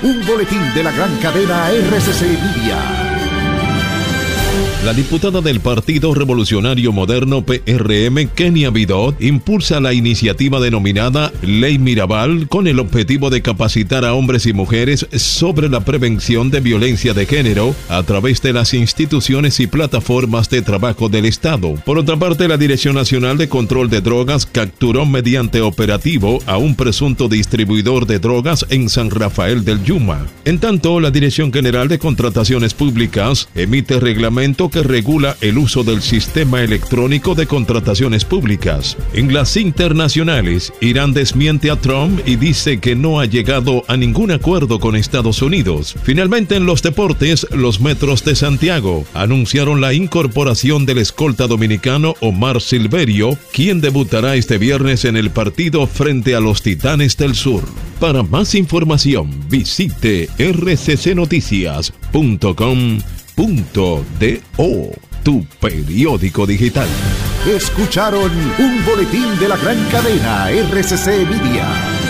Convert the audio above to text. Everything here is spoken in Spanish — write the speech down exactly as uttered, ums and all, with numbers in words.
Un boletín de la gran cadena R C C Media. La diputada del Partido Revolucionario Moderno P R M, Kenia Vidot, impulsa la iniciativa denominada Ley Mirabal con el objetivo de capacitar a hombres y mujeres sobre la prevención de violencia de género a través de las instituciones y plataformas de trabajo del Estado. Por otra parte, la Dirección Nacional de Control de Drogas capturó mediante operativo a un presunto distribuidor de drogas en San Rafael del Yuma. En tanto, la Dirección General de Contrataciones Públicas emite reglamento que regula el uso del sistema electrónico de contrataciones públicas. En las internacionales, Irán desmiente a Trump y dice que no ha llegado a ningún acuerdo con Estados Unidos. Finalmente, en los deportes, los Metros de Santiago anunciaron la incorporación del escolta dominicano Omar Silverio, quien debutará este viernes en el partido frente a los Titanes del Sur. Para más información, visite r c c noticias punto com punto do, tu periódico digital. Escucharon un boletín de la gran cadena R C C Media.